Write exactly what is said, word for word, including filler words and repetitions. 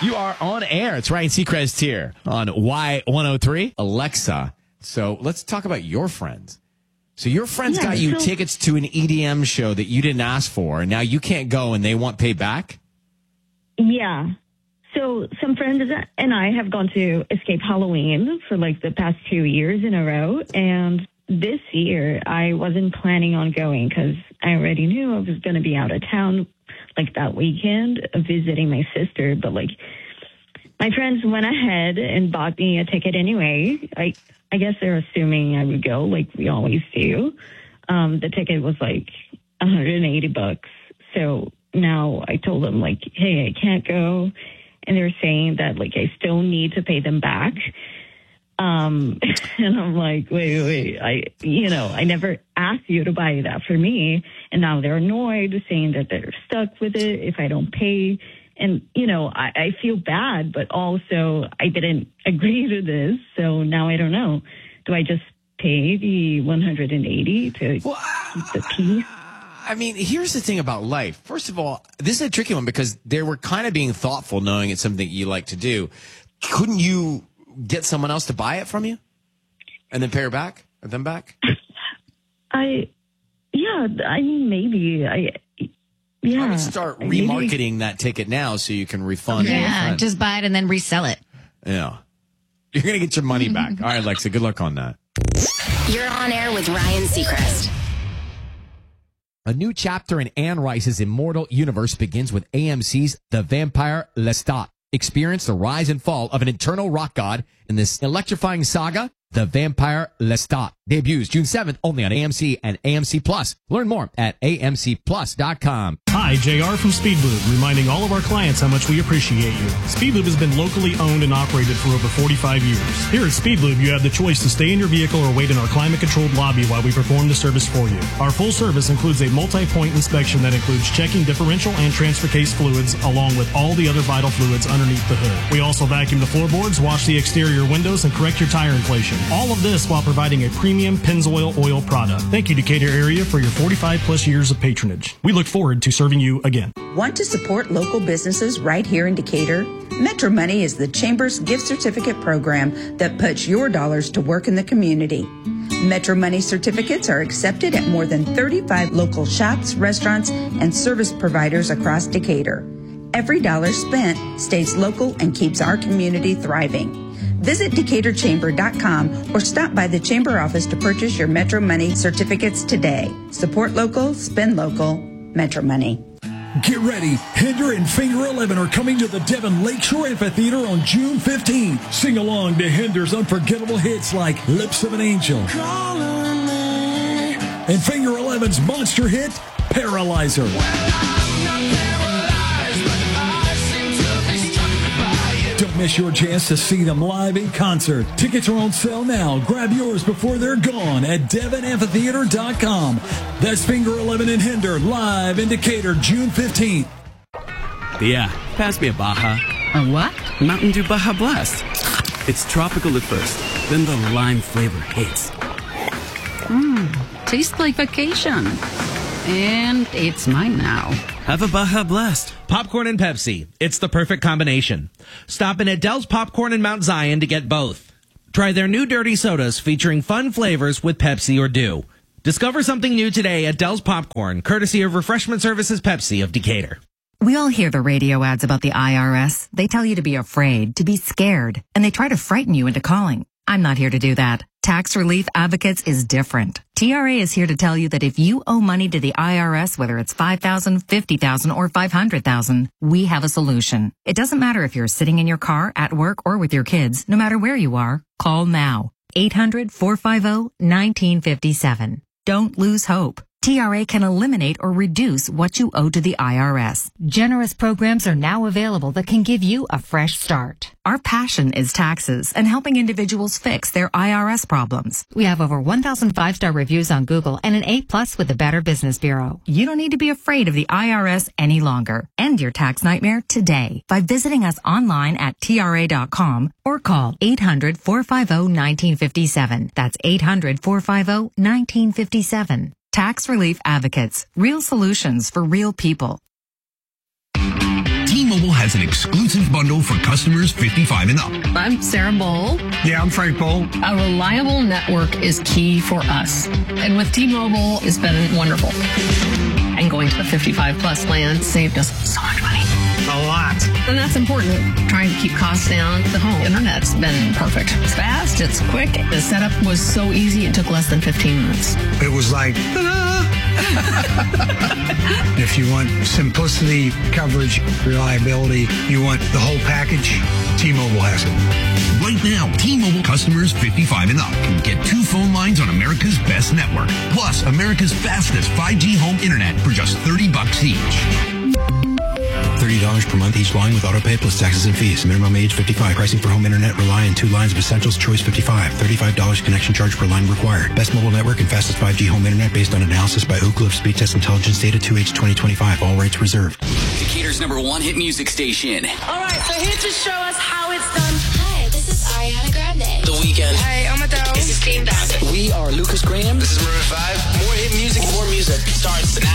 You are on air. It's Ryan Seacrest here on Y one oh three. Alexa. So let's talk about your friends. So your friends Yeah, got you so- tickets to an E D M show that you didn't ask for, and now you can't go and they want paid back? Yeah. So some friends and I have gone to Escape Halloween for like the past two years in a row. And this year I wasn't planning on going because I already knew I was going to be out of town like that weekend visiting my sister. But like my friends went ahead and bought me a ticket anyway. I, I guess they're assuming I would go like we always do. Um, the ticket was like one hundred eighty bucks. So now I told them like, hey, I can't go. And they're saying that like I still need to pay them back. Um, and I'm like, wait, wait, I, you know, I never asked you to buy that for me. And now they're annoyed saying that they're stuck with it if I don't pay. And, you know, I, I feel bad, but also I didn't agree to this. So now I don't know. Do I just pay the one hundred eighty to Well, keep the peace? I mean, here's the thing about life. First of all, this is a tricky one because they were kind of being thoughtful, knowing it's something you like to do. Couldn't you get someone else to buy it from you and then pay her back or them back? I, yeah, I mean, maybe I, yeah. I would start maybe- remarketing that ticket now so you can refund your Yeah, friend. just buy it and then resell it. Yeah. You're going to get your money back. All right, Alexa, good luck on that. You're on air with Ryan Seacrest. A new chapter in Anne Rice's immortal universe begins with A M C's The Vampire Lestat. Experience the rise and fall of an eternal rock god in this electrifying saga, The Vampire Lestat. Debuts June seventh only on A M C and A M C Plus. Learn more at A M C plus dot com. Hi, J R from Speedlube, reminding all of our clients how much we appreciate you. Speedlube has been locally owned and operated for over forty-five years. Here at Speedlube, you have the choice to stay in your vehicle or wait in our climate-controlled lobby while we perform the service for you. Our full service includes a multi-point inspection that includes checking differential and transfer case fluids, along with all the other vital fluids underneath the hood. We also vacuum the floorboards, wash the exterior windows, and correct your tire inflation. All of this while providing a premium Pennzoil oil product. Thank you, Decatur area, for your forty-five plus years of patronage. We look forward to serving you again. Want to support local businesses right here in Decatur? Metro Money is the Chamber's gift certificate program that puts your dollars to work in the community. Metro Money certificates are accepted at more than thirty-five local shops, restaurants, and service providers across Decatur. Every dollar spent stays local and keeps our community thriving. Visit Decatur Chamber dot com or stop by the Chamber office to purchase your Metro Money certificates today. Support local, spend local, Metro Money. Get ready. Hinder and Finger eleven are coming to the Devon Lakeshore Amphitheater on June fifteenth. Sing along to Hinder's unforgettable hits like Lips of an Angel and Finger eleven's monster hit, Paralyzer. Don't miss your chance to see them live in concert. Tickets are on sale now. Grab yours before they're gone at Devon Amphitheater dot com. That's Finger eleven and Hinder live in Decatur, June fifteenth. Yeah, pass me a Baja. A what? Mountain Dew Baja Blast. It's tropical at first, then the lime flavor hits. Mmm, tastes like vacation. And it's mine now. Have a Baja Blast. Popcorn and Pepsi. It's the perfect combination. Stop in at Dell's Popcorn in Mount Zion to get both. Try their new dirty sodas featuring fun flavors with Pepsi or Dew. Discover something new today at Dell's Popcorn, courtesy of Refreshment Services Pepsi of Decatur. We all hear the radio ads about the I R S. They tell you to be afraid, to be scared, and they try to frighten you into calling. I'm not here to do that. Tax Relief Advocates is different. T R A is here to tell you that if you owe money to the I R S, whether it's five thousand dollars, fifty thousand dollars, or five hundred thousand dollars, we have a solution. It doesn't matter if you're sitting in your car, at work, or with your kids. No matter where you are, call now. eight hundred, four five zero, one nine five seven. Don't lose hope. T R A can eliminate or reduce what you owe to the I R S. Generous programs are now available that can give you a fresh start. Our passion is taxes and helping individuals fix their I R S problems. We have over one thousand five-star reviews on Google and an A plus with the Better Business Bureau. You don't need to be afraid of the I R S any longer. End your tax nightmare today by visiting us online at T R A dot com or call eight hundred, four five zero, one nine five seven. That's eight hundred, four five zero, one nine five seven. Tax Relief Advocates. Real solutions for real people. T-Mobile has an exclusive bundle for customers fifty-five and up. I'm Sarah Bowl. Yeah, I'm Frank Bowl. A reliable network is key for us. And with T-Mobile, it's been wonderful. And going to the fifty-five plus plan saved us so much money. A lot. And that's important. Trying to keep costs down. The home internet's been perfect. It's fast, it's quick. The setup was so easy, it took less than fifteen minutes. It was like, if you want simplicity, coverage, reliability, you want the whole package, T-Mobile has it. Right now, T-Mobile customers fifty-five and up can get two phone lines on America's best network, plus America's fastest five G home internet for just thirty bucks each. thirty dollars per month each line with autopay plus taxes and fees. Minimum age fifty-five. Pricing for home internet rely on two lines of Essentials Choice fifty-five. thirty-five dollars connection charge per line required. Best mobile network and fastest five G home internet based on analysis by Ookla of Speed Test Intelligence data two H twenty twenty-five. All rights reserved. Decatur's number one hit music station. All right, so here to show us how it's done. Hi, this is Ariana Grande. The Weeknd. Hey, I'm Adele. This is Dave Bassett. We are Lucas Graham. This is Maroon five. More hit music, more music starts now.